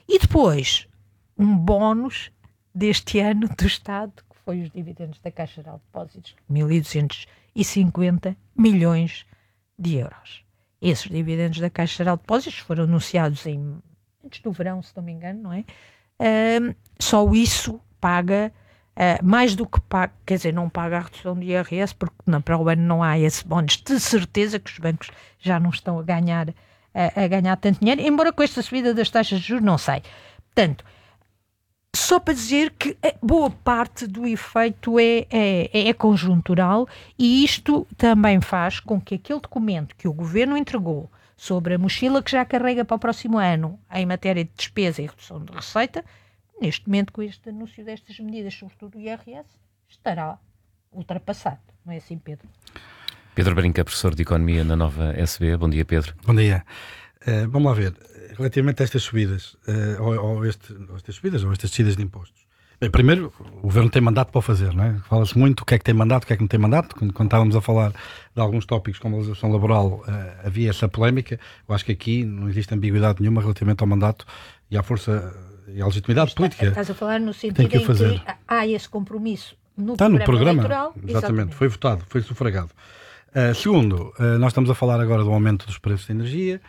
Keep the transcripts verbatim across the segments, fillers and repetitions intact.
E depois, um bónus deste ano do Estado, que foi os dividendos da Caixa Geral de Depósitos, mil duzentos e cinquenta milhões de euros. Esses dividendos da Caixa Geral de Depósitos foram anunciados em, antes do verão, se não me engano, não é? Uh, só isso paga, uh, mais do que paga, quer dizer, não paga a redução do I R S, porque não, para o ano não há esse bónus. De certeza que os bancos já não estão a ganhar, uh, a ganhar tanto dinheiro, embora com esta subida das taxas de juros, não sei. Portanto, só para dizer que boa parte do efeito é, é, é conjuntural, e isto também faz com que aquele documento que o Governo entregou sobre a mochila que já carrega para o próximo ano em matéria de despesa e redução de receita, neste momento, com este anúncio destas medidas, sobretudo o I R S, estará ultrapassado. Não é assim, Pedro? Pedro Brinca, professor de Economia na Nova S B. Bom dia, Pedro. Bom dia. Uh, vamos lá ver. Relativamente a estas subidas, uh, ou, ou, este, ou estas subidas, ou estas descidas de impostos. Bem, primeiro, o Governo tem mandato para o fazer, não é? Fala-se muito o que é que tem mandato, o que é que não tem mandato. Quando, quando estávamos a falar de alguns tópicos como a legislação laboral, uh, havia essa polémica. Eu acho que aqui não existe ambiguidade nenhuma relativamente ao mandato e à força e à legitimidade Está, política. Estás a falar no sentido que em que há esse compromisso no Está programa, no programa eleitoral. Exatamente, Exatamente, foi votado, foi sufragado. Uh, segundo, uh, nós estamos a falar agora do aumento dos preços de energia,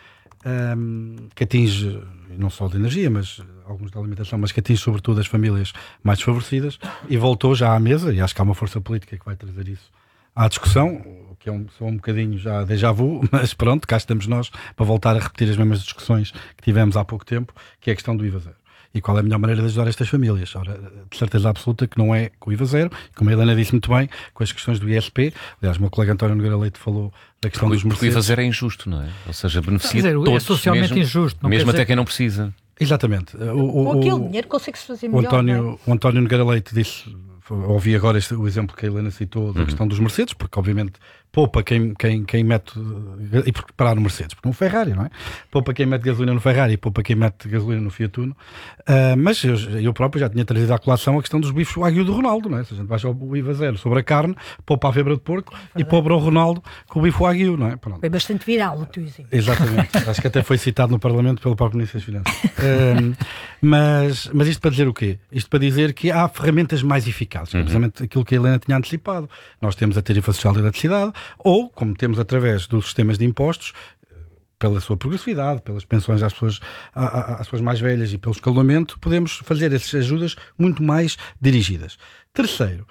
um, que atinge, não só de energia, mas alguns da alimentação, mas que atinge sobretudo as famílias mais desfavorecidas, e voltou já à mesa, e acho que há uma força política que vai trazer isso à discussão, que é um, só um bocadinho já déjà vu, mas pronto, cá estamos nós para voltar a repetir as mesmas discussões que tivemos há pouco tempo, que é a questão do I V A zero. E qual é a melhor maneira de ajudar estas famílias? Ora, de certeza absoluta que não é com o I V A zero, como a Helena disse muito bem, com as questões do I S P. Aliás, o meu colega António Nogueira Leite falou da questão dos Mercedes. O I V A zero é injusto, não é? Ou seja, beneficia dizer, todos, é socialmente mesmo, injusto. Não mesmo quer até dizer... quem não precisa. Exatamente. O, o, com aquele o, dinheiro consegue-se fazer o melhor. António, Não é? o António Nogueira Leite disse, ouvi agora este, o exemplo que a Helena citou da uhum. questão dos Mercedes, porque obviamente poupa quem, quem, quem mete, e porque parar no Mercedes, porque no Ferrari, não é? Poupa quem mete gasolina no Ferrari e poupa quem mete gasolina no Fiat Uno. Uh, mas eu, eu próprio já tinha trazido à colação a questão dos bifes Wagyu do Ronaldo, não é? Se a gente baixa o I V A zero sobre a carne, poupa a febra de porco é e poupa o Ronaldo com o bife Wagyu, não é? Pronto. Foi bastante viral o teu exemplo. Exatamente. Acho que até foi citado no Parlamento pelo próprio Ministro das Finanças. Uh, mas, mas isto para dizer o quê? Isto para dizer que há ferramentas mais eficazes, uhum. precisamente aquilo que a Helena tinha antecipado. Nós temos a tarifa social de eletricidade, ou, como temos através dos sistemas de impostos, pela sua progressividade, pelas pensões às pessoas, às pessoas mais velhas e pelo escalonamento, podemos fazer essas ajudas muito mais dirigidas. Terceiro,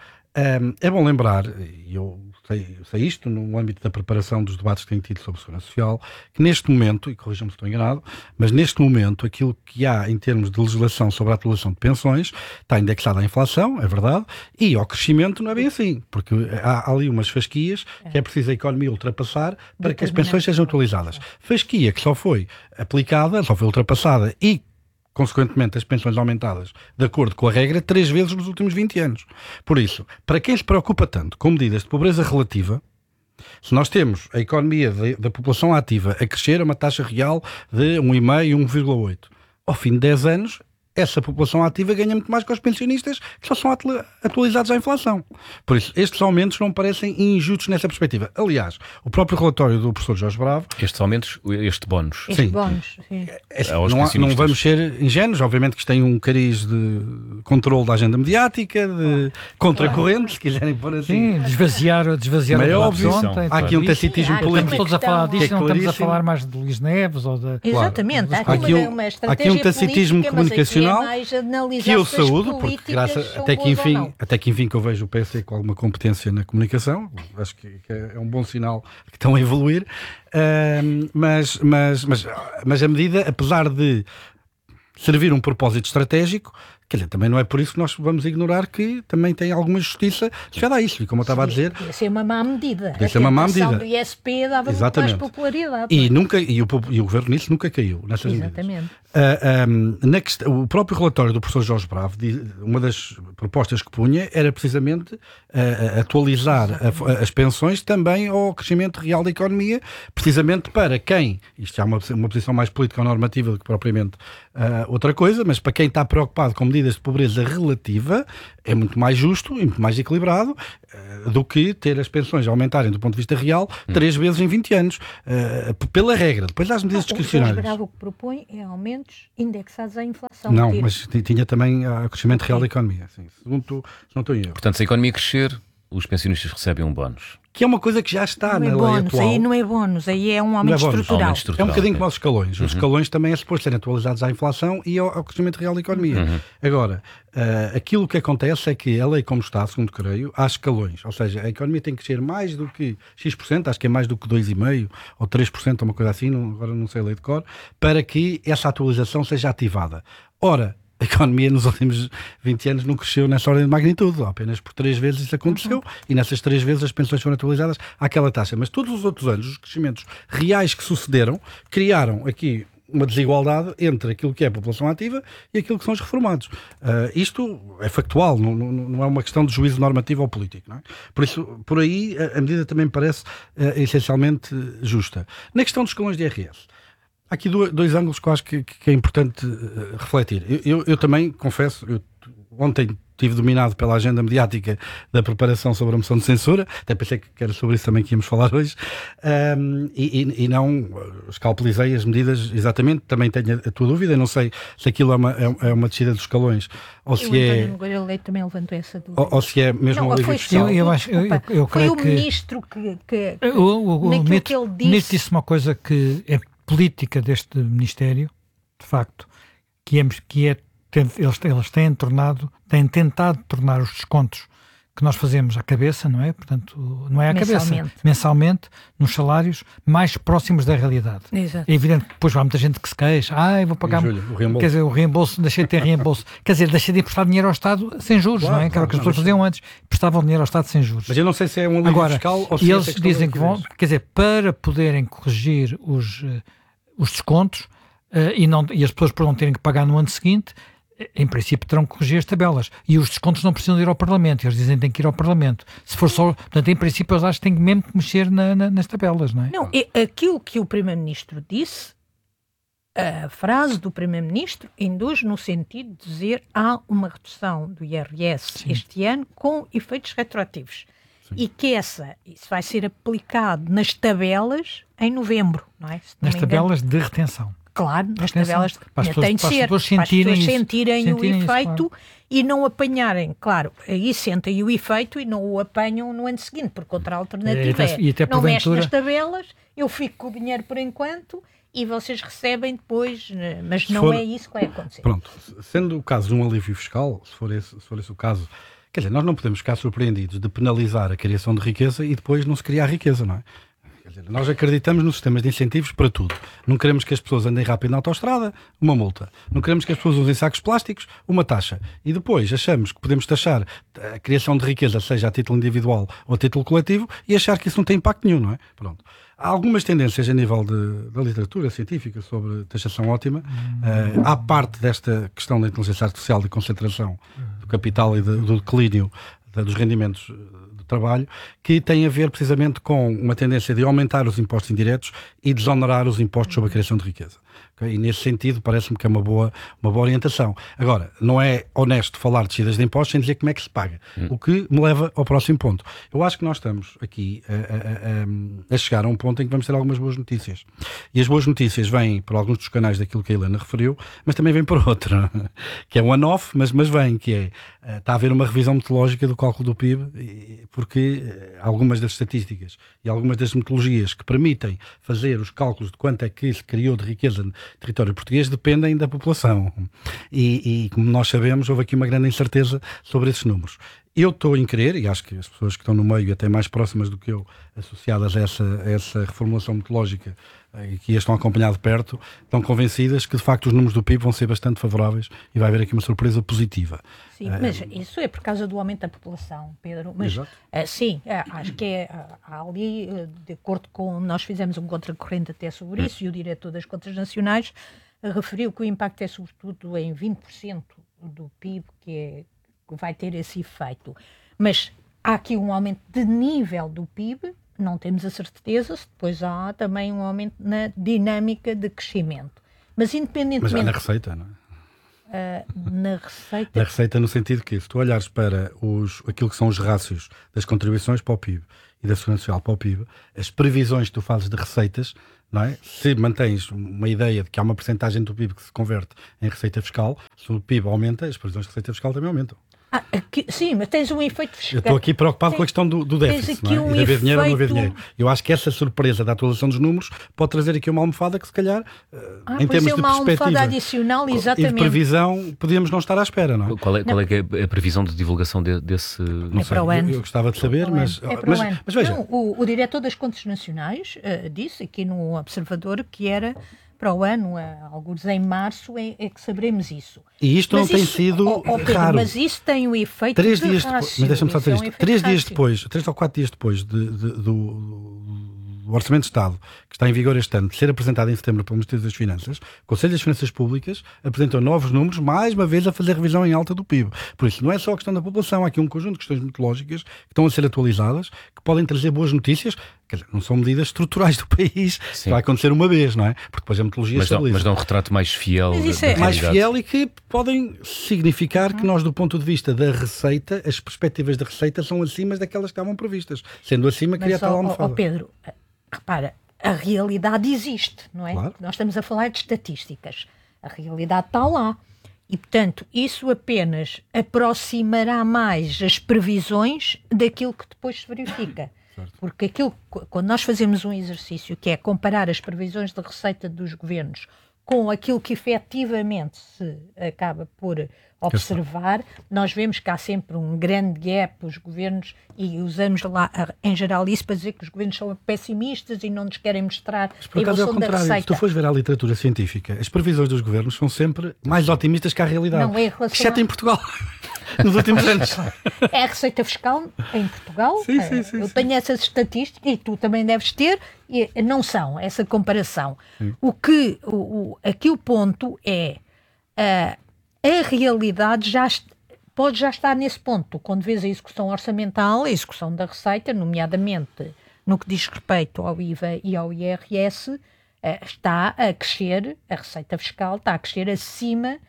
é bom lembrar, e eu sei, sei isto no âmbito da preparação dos debates que tenho tido sobre segurança social, que neste momento, e corrijam-me se estou enganado, mas neste momento aquilo que há em termos de legislação sobre a atualização de pensões está indexado à inflação, é verdade, e ao crescimento não é bem assim, porque há, há ali umas fasquias que é preciso a economia ultrapassar para que as pensões sejam atualizadas. Fasquia que só foi aplicada, só foi ultrapassada e consequentemente as pensões aumentadas de acordo com a regra três vezes nos últimos vinte anos. Por isso, para quem se preocupa tanto com medidas de pobreza relativa, se nós temos a economia de, da população ativa a crescer a uma taxa real de um vírgula cinco e um vírgula oito, ao fim de dez anos essa população ativa ganha muito mais que os pensionistas que só são atualizados à inflação. Por isso, estes aumentos não me parecem injustos nessa perspectiva. Aliás, o próprio relatório do professor Jorge Bravo... Estes aumentos, este bónus. Este sim. bónus, sim. É, é, não, há, não vamos ser ingênuos, obviamente que isto tem um cariz de controle da agenda mediática, de contracorrente, se quiserem pôr assim. Sim, desvaziar, desvaziar é a óbvio. ontem. Há aqui um tacitismo Sim, político. Estamos todos a falar disto, é não estamos a claríssimo. falar mais de Luís Neves ou de... Exatamente, há Há aqui aqui uma, um- uma há estratégia aqui um tacitismo política, mas aqui comunicacional é mais analisar que eu se as saúdo, porque políticas graças, são até, que boas ou enfim, não. até que enfim que eu vejo o P S com alguma competência na comunicação, acho que, que é um bom sinal que estão a evoluir, uh, mas, mas, mas, mas a medida, apesar de servir um propósito estratégico, quer dizer, também não é por isso que nós vamos ignorar que também tem alguma justiça chegada a isso. E como eu estava a dizer... Podia ser uma má medida. Podia ser uma má medida. A tentação do I S P dava Exatamente. muito mais popularidade. E, nunca, e, o, e o governo nisso nunca caiu nessas Exatamente. medidas. Uh, um, na questão, o próprio relatório do professor Jorge Bravo, diz, uma das propostas que punha era precisamente uh, atualizar a, as pensões também ao crescimento real da economia, precisamente para quem, isto já é uma, uma posição mais política ou normativa do que propriamente uh, outra coisa, mas para quem está preocupado com medidas de pobreza relativa, é muito mais justo e muito mais equilibrado uh, do que ter as pensões aumentarem do ponto de vista real hum. três vezes em vinte anos, uh, pela regra. Depois há as medidas Não, discricionárias. O Jorge Bravo que propõe é aumento rendimentos indexados à inflação. Não, Tira. mas t- tinha também o crescimento real da economia. Sim, segundo tu, se não estou em erro. Portanto, se a economia crescer, os pensionistas recebem um bónus. Que é uma coisa que já está Não na é lei bónus, atual. aí não é bónus, aí é um aumento é bónus. estrutural. Aumento É estrutural, um bocadinho ok. como os escalões. Os escalões também é suposto serem atualizados à inflação e ao, ao crescimento real da economia. Uhum. Agora, uh, aquilo que acontece é que a lei como está, segundo creio, há escalões. Ou seja, a economia tem que crescer mais do que X por cento, acho que é mais do que dois vírgula cinco por cento ou três por cento, ou uma coisa assim, não, agora não sei a lei de cor, para que essa atualização seja ativada. Ora, a economia nos últimos vinte anos não cresceu nessa ordem de magnitude, apenas por três vezes isso aconteceu, uhum. e nessas três vezes as pensões foram atualizadas àquela taxa. Mas todos os outros anos, os crescimentos reais que sucederam, criaram aqui uma desigualdade entre aquilo que é a população ativa e aquilo que são os reformados. Uh, isto é factual, não, não, não é uma questão de juízo normativo ou político. Não é? Por isso, por aí, a, a medida também me parece uh, essencialmente justa. Na questão dos escalões de I R S, há aqui dois, dois ângulos que eu acho que, que é importante uh, refletir. Eu, eu, eu também, confesso, eu, ontem estive dominado pela agenda mediática da preparação sobre a moção de censura, até pensei que era sobre isso também que íamos falar hoje, um, e, e, e não escalpelizei as medidas exatamente. Também tenho a, a tua dúvida, não sei se aquilo é uma, é, é uma descida dos escalões, ou se o é... António Nogueira Leite também levantou essa dúvida. Ou, ou se é mesmo não, um alívio foi fiscal. Eu, eu acho, eu, eu, eu foi creio o que ministro que, que, que o, o, o naquilo ministro, que ele o ministro disse... disse uma coisa que é política deste Ministério, de facto, que é, que é eles, eles têm tornado, têm tentado tornar os descontos que nós fazemos à cabeça, não é? Portanto, não é à mensalmente. cabeça, mensalmente, nos salários mais próximos da realidade. Exato. É evidente que depois há muita gente que se queixa, ah, eu vou pagar, Júlio, o reembolso. quer dizer, o reembolso, deixei de ter reembolso, quer dizer, deixei de emprestar dinheiro ao Estado sem juros, Claro, não é? Que era o que as claro, pessoas não, faziam antes, prestavam dinheiro ao Estado sem juros. Mas eu não sei se é um alívio Agora, fiscal ou se e é eles essa questão dizem da que vão, liquidez. quer dizer, para poderem corrigir os, uh, os descontos uh, e, não, e as pessoas por não terem que pagar no ano seguinte, em princípio terão que corrigir as tabelas. E os descontos não precisam de ir ao Parlamento. Eles dizem que têm que ir ao Parlamento. Se for só... Portanto, em princípio, eles acham que têm mesmo que mexer na, na, nas tabelas, não é? Não, é aquilo que o Primeiro-Ministro disse, a frase do Primeiro-Ministro induz no sentido de dizer há uma redução do I R S Sim. este ano com efeitos retroativos. Sim. E que essa, isso vai ser aplicado nas tabelas em novembro, não é? Se não Nas me engano. tabelas de retenção. Claro, nas Retenção. tabelas Para as pessoas- tem de para as ser, pessoas para as sentirem pessoas isso. sentirem, Sentirem o isso, efeito claro. e não apanharem, claro, aí sentem o efeito e não o apanham no ano seguinte, porque outra alternativa É, é, e até não mexe porventura- nas tabelas, eu fico com o dinheiro por enquanto e vocês recebem depois, né, mas Se não for- é isso que vai acontecer. Pronto, sendo o caso de um alívio fiscal, se for esse, se for esse o caso, quer dizer, nós não podemos ficar surpreendidos de penalizar a criação de riqueza e depois não se criar riqueza, não é? Quer dizer, nós acreditamos nos sistemas de incentivos para tudo. Não queremos que as pessoas andem rápido na autoestrada, uma multa. Não queremos que as pessoas usem sacos plásticos, uma taxa. E depois achamos que podemos taxar a criação de riqueza, seja a título individual ou a título coletivo, e achar que isso não tem impacto nenhum, não é? Pronto. Há algumas tendências a nível de, da literatura científica sobre taxação ótima. Uh, há parte desta questão da inteligência artificial e concentração do capital e de, do declínio de, dos rendimentos do trabalho, que tem a ver precisamente com uma tendência de aumentar os impostos indiretos e desonerar os impostos sobre a criação de riqueza. Okay? E nesse sentido parece-me que é uma boa, uma boa orientação. Agora, não é honesto falar de descidas de impostos sem dizer como é que se paga. Hum. O que me leva ao próximo ponto. Eu acho que nós estamos aqui a, a, a, a chegar a um ponto em que vamos ter algumas boas notícias. E as boas notícias vêm por alguns dos canais daquilo que a Helena referiu, mas também vêm por outro, que é um one-off, mas, mas vem, que é, está a haver uma revisão metodológica do cálculo do P I B, porque algumas das estatísticas e algumas das metodologias que permitem fazer os cálculos de quanto é que se criou de riqueza no território português dependem da população. E, e, como nós sabemos, houve aqui uma grande incerteza sobre esses números. Eu estou em crer, e acho que as pessoas que estão no meio, até mais próximas do que eu, associadas a essa, a essa reformulação metodológica e que a estão a acompanhar de perto, estão convencidas que de facto os números do P I B vão ser bastante favoráveis e vai haver aqui uma surpresa positiva. Sim, mas isso é por causa do aumento da população, Pedro. Mas uh, sim, uh, acho que é uh, ali, uh, de acordo com, nós fizemos um contracorrente até sobre isso, e o diretor das contas nacionais uh, referiu que o impacto é sobretudo em vinte por cento do P I B que, é, que vai ter esse efeito. Mas há aqui um aumento de nível do P I B, não temos a certeza, se depois há também um aumento na dinâmica de crescimento. Mas independentemente... Mas há na receita, não é? uh, na receita... Na receita no sentido que, se tu olhares para os, aquilo que são os rácios das contribuições para o P I B e da Segurança Social para o P I B, as previsões que tu fazes de receitas, não é? Se mantens uma ideia de que há uma percentagem do P I B que se converte em receita fiscal, se o P I B aumenta, as previsões de receita fiscal também aumentam. Ah, aqui, sim, mas tens um efeito fiscal. Eu estou aqui preocupado Tem, com a questão do, do déficit, não é? Um E de haver dinheiro ou não haver efeito... dinheiro. Eu acho que essa surpresa da atualização dos números pode trazer aqui uma almofada que, se calhar, ah, em termos é de uma perspectiva almofada adicional, exatamente. e de previsão, podíamos não estar à espera, não é? Qual é, qual é, que é a previsão de divulgação de, desse... Não é sei, para o ano. Eu, eu gostava de saber, é mas, é mas, mas, mas veja. Não, o, o diretor das Contas Nacionais uh, disse aqui no Observador que era para o ano, uh, alguns em março, é, é que saberemos isso. E isto mas não isso, tem sido oh, oh, Pedro, raro. Mas isso tem o efeito três de dias rácio. depois, mas deixa-me só dizer Isso é um isto. Três dias rácio. depois, três ou quatro dias depois de, de, do, do Orçamento de Estado, que está em vigor este ano, de ser apresentado em setembro pelo Ministério das Finanças, o Conselho das Finanças Públicas apresentou novos números, mais uma vez a fazer revisão em alta do P I B. Por isso, não é só a questão da população, há aqui um conjunto de questões muito lógicas que estão a ser atualizadas, que podem trazer boas notícias. Quer dizer, não são medidas estruturais do país. Sim. Vai acontecer uma vez, não é? Porque depois a metodologia mas, dão, estabiliza. mas dão um retrato mais fiel. Mas isso da, é- da Mais realidade. fiel e que podem significar que nós, do ponto de vista da receita, as perspectivas de receita são acima daquelas que estavam previstas. Sendo acima, cria Mas, tal ó, almofada. ó, Pedro, repara, a realidade existe, não é? Claro. Nós estamos a falar de estatísticas. A realidade está lá. E, portanto, isso apenas aproximará mais as previsões daquilo que depois se verifica. Porque aquilo, quando nós fazemos um exercício que é comparar as previsões de receita dos governos com aquilo que efetivamente se acaba por observar, nós vemos que há sempre um grande gap, os governos, e usamos lá em geral isso para dizer que os governos são pessimistas e não nos querem mostrar Mas, a por acaso, é evolução ao da contrário. Se receita. tu fores ver a literatura científica, as previsões dos governos são sempre mais otimistas que a realidade. Não é em relação Exceto a- em Portugal. Nos últimos anos. É a receita fiscal em Portugal. Sim, sim, sim, Eu sim. tenho essas estatísticas e tu também deves ter, e não são essa comparação. O que, o, o, aqui o ponto é a, a realidade já est- pode já estar nesse ponto. Quando vês a execução orçamental, a execução da receita, nomeadamente no que diz respeito ao I V A e ao I R S, eh, está a crescer, a receita fiscal está a crescer acima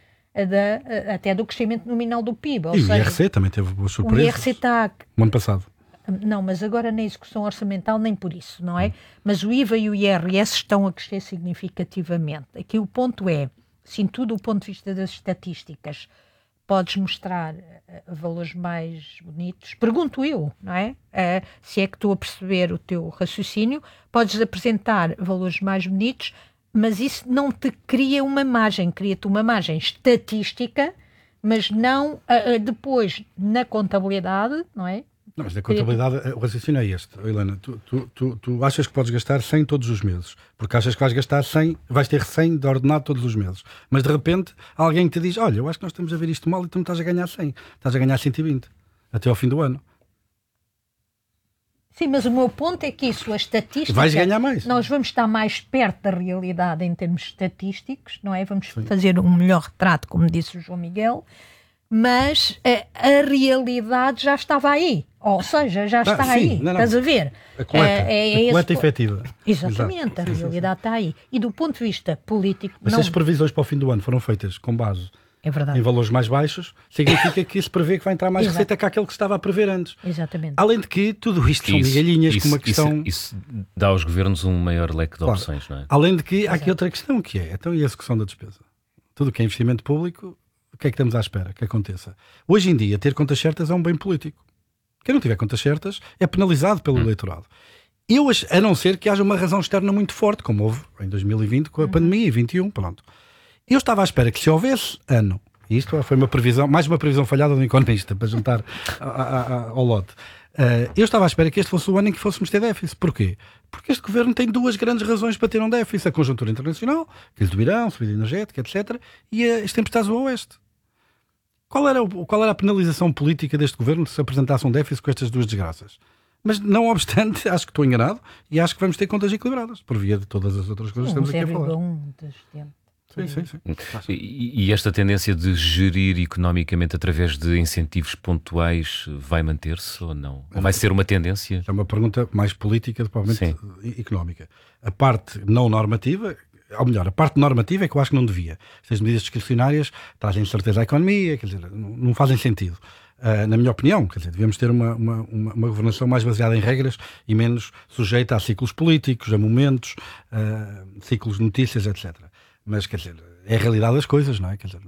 da, até do crescimento nominal do P I B. Ou E o seja, I R C também teve boas o surpresas. I R C está... No ano passado. Não, mas agora na execução orçamental nem por isso, não é? Mas o I V A e o I R S estão a crescer significativamente. Aqui o ponto é, se em tudo o ponto de vista das estatísticas podes mostrar uh, valores mais bonitos, pergunto eu, não é? Uh, se é que estou a perceber o teu raciocínio, podes apresentar valores mais bonitos, mas isso não te cria uma margem, cria-te uma margem estatística, mas não uh, uh, depois na contabilidade, não é? Não, mas da contabilidade, o raciocínio é este, Helena. Tu, tu, tu, tu achas que podes gastar cem todos os meses, porque achas que vais gastar cem, vais ter cem de ordenado todos os meses. Mas de repente, alguém te diz: olha, eu acho que nós estamos a ver isto mal e tu não estás a ganhar cem, estás a ganhar cento e vinte até ao fim do ano. Sim, mas o meu ponto é que isso, a estatística... Vais ganhar mais. Nós vamos estar mais perto da realidade em termos estatísticos, não é? Vamos Sim. fazer um melhor retrato, como disse o João Miguel, mas a, a realidade já estava aí. Ou seja, já está ah, sim, aí. Não, não. Estás a ver? A coleta, é, é a coleta esse... efetiva. Exatamente, Exato. a realidade está aí. E do ponto de vista político... Mas não... se as previsões para o fim do ano foram feitas com base é verdade. em valores mais baixos, significa que isso prevê que vai entrar mais Exato. receita que aquele que se estava a prever antes. Exatamente. Além de que tudo isto são Isso, migalhinhas isso, com uma questão... Isso, isso dá aos governos um maior leque de Claro. opções, não é? Além de que há Exato. aqui outra questão que é, então e a execução da despesa? Tudo que é investimento público, o que é que estamos à espera que aconteça? Hoje em dia, ter contas certas é um bem político. Quem não tiver contas certas é penalizado pelo hum. eleitorado. Eu, a não ser que haja uma razão externa muito forte, como houve em dois mil e vinte com a uhum. pandemia e vinte e um, pronto. Eu estava à espera que se houvesse ano, e isto foi uma previsão, mais uma previsão falhada do economista, para juntar a, a, a, ao lote, uh, eu estava à espera que este fosse o ano em que fôssemos ter déficit. Porquê? Porque este governo tem duas grandes razões para ter um déficit: a conjuntura internacional, crise do Irão, subida energética, etcétera, e as tempestades do Oeste. Qual era, o, qual era a penalização política deste governo se apresentasse um déficit com estas duas desgraças? Mas, não obstante, acho que estou enganado e acho que vamos ter contas equilibradas, por via de todas as outras coisas que estamos aqui a falar. Um das sim, sim, sim. E, e esta tendência de gerir economicamente através de incentivos pontuais vai manter-se ou não? Ou vai ser uma tendência? É uma pergunta mais política do que provavelmente económica. A parte não normativa, ou melhor, a parte normativa é que eu acho que não devia. Estas medidas discricionárias trazem incerteza à economia, quer dizer, não, não fazem sentido. Uh, na minha opinião, quer dizer, devemos ter uma, uma, uma, uma governação mais baseada em regras e menos sujeita a ciclos políticos, a momentos, uh, ciclos de notícias, etcétera. Mas, quer dizer, é a realidade das coisas, não é? Quer dizer,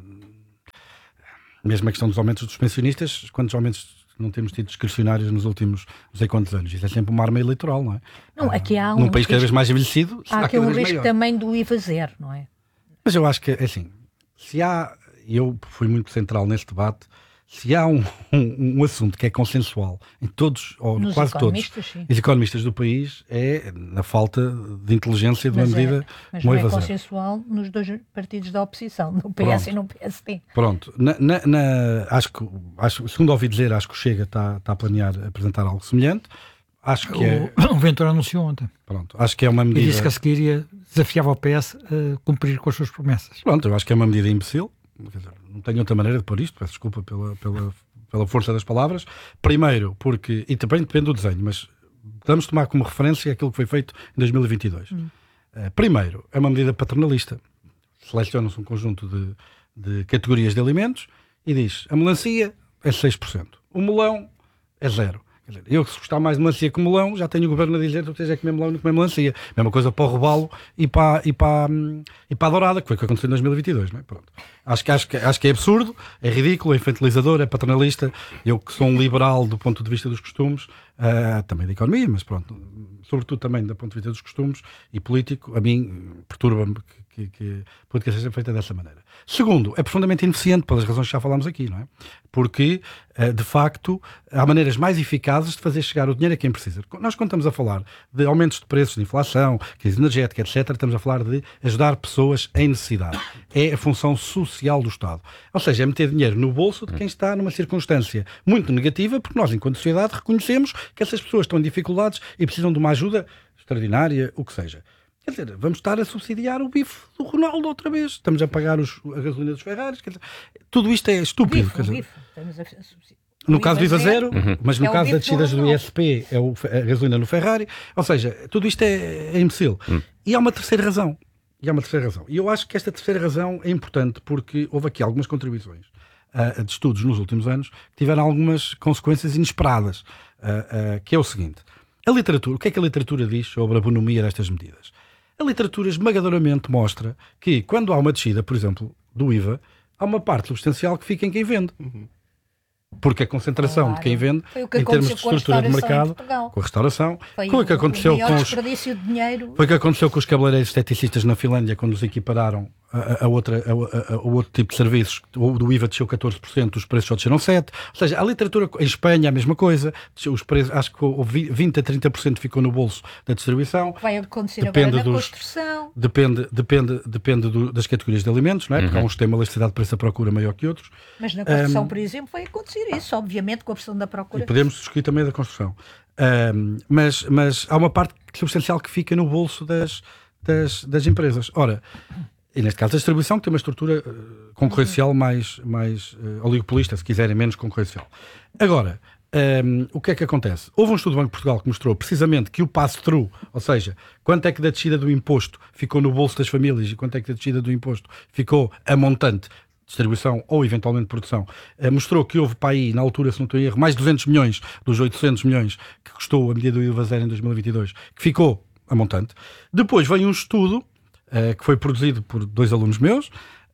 mesmo a questão dos aumentos dos pensionistas, quantos aumentos não temos tido discricionários nos últimos não sei quantos anos? Isso é sempre uma arma eleitoral, não é? Não, aqui há um Num país risco, cada vez mais envelhecido, há aqui cada um vez risco maior. também do I V A zero, não é? Mas eu acho que, assim, se há, eu fui muito central nesse debate, se há um, um, um assunto que é consensual em todos, ou Nos quase todos, sim. os economistas do país, é na falta de inteligência de uma Mas, medida é, mas como não a é I V A zero. consensual nos dois partidos da oposição, no P S Pronto. e no P S D. Pronto, na, na, na, acho que, acho, segundo ouvi dizer, acho que o Chega está, está a planear apresentar algo semelhante. Acho que é, O, o Ventura anunciou ontem. pronto, acho que é uma E medida. disse que a seguir ia desafiava o P S a cumprir com as suas promessas. Pronto, eu acho que é uma medida imbecil. Quer dizer, não tenho outra maneira de pôr isto, peço desculpa pela, pela, pela força das palavras. Primeiro, porque, e também depende do desenho, mas vamos tomar como referência aquilo que foi feito em dois mil e vinte e dois. Hum. Uh, primeiro, é uma medida paternalista. Seleciona-se um conjunto de, de categorias de alimentos e diz: a melancia é seis por cento, o melão é zero. Quer dizer, eu, se gostar mais de melancia que melão, já tenho o governo a dizer que tu tens é comer melão e não comer melancia. Mesma coisa para o robalo e para, e para, e para a dourada, que foi o que aconteceu em dois mil e vinte e dois. Não é? Pronto. Acho, que, acho, que, acho que é absurdo, é ridículo, é infantilizador, é paternalista. Eu, que sou um liberal do ponto de vista dos costumes, uh, também da economia, mas pronto, sobretudo também do ponto de vista dos costumes e político, a mim perturba-me que, que, que a política seja feita dessa maneira. Segundo, é profundamente ineficiente, pelas razões que já falámos aqui, não é? Porque, de facto, há maneiras mais eficazes de fazer chegar o dinheiro a quem precisa. Nós, quando estamos a falar de aumentos de preços, de inflação, crise energética, etcétera, estamos a falar de ajudar pessoas em necessidade. É a função social do Estado. Ou seja, é meter dinheiro no bolso de quem está numa circunstância muito negativa, porque nós, enquanto sociedade, reconhecemos que essas pessoas estão em dificuldades e precisam de uma ajuda extraordinária, o que seja. Quer dizer, vamos estar a subsidiar o bife do Ronaldo outra vez. Estamos a pagar os, a gasolina dos Ferraris. Quer dizer, tudo isto é estúpido. Bife, quer dizer, bife. Estamos a subsidiar. no caso do I V A zero, uhum. mas no é caso das descidas do I S P, é o, a gasolina no Ferrari. Ou seja, tudo isto é, é imbecil. Uhum. E há uma terceira razão. E há uma terceira razão. E eu acho que esta terceira razão é importante porque houve aqui algumas contribuições uh, de estudos nos últimos anos que tiveram algumas consequências inesperadas. Uh, uh, que é o seguinte. A literatura, o que é que a literatura diz sobre a bonomia destas medidas? A literatura esmagadoramente mostra que quando há uma descida, por exemplo, do I V A, há uma parte substancial que fica em quem vende. Uhum. Porque a concentração claro. de quem vende, que em termos de estrutura de mercado, com a restauração, foi o que aconteceu com os, de dinheiro. foi o que aconteceu com os cabeleireiros esteticistas na Finlândia, quando os equipararam a, a, outra, a, a, a outro tipo de serviços. O do I V A desceu catorze por cento, os preços só desceram sete por cento. Ou seja, a literatura, em Espanha, a mesma coisa. Os preços, acho que vinte a trinta por cento ficou no bolso da distribuição. Vai acontecer depende agora na dos, construção. Depende, depende, depende do, das categorias de alimentos, não é? Uhum. Porque há uns que têm uma elasticidade de preço à procura maior que outros. Mas na construção, um, por exemplo, vai acontecer isso, obviamente, com a pressão da procura. E podemos discutir também da construção. Um, mas, mas há uma parte substancial que fica no bolso das, das, das empresas. Ora, e neste caso a distribuição que tem uma estrutura uh, concorrencial mais, mais uh, oligopolista, se quiserem, menos concorrencial. Agora, um, o que é que acontece? Houve um estudo do Banco de Portugal que mostrou precisamente que o pass-through, ou seja, quanto é que da descida do imposto ficou no bolso das famílias e quanto é que da descida do imposto ficou a montante, distribuição ou eventualmente produção, uh, mostrou que houve para aí, na altura, se não estou em erro, mais de duzentos milhões dos oitocentos milhões que custou a medida do I V A zero em dois mil e vinte e dois, que ficou a montante. Depois veio um estudo Uh, que foi produzido por dois alunos meus,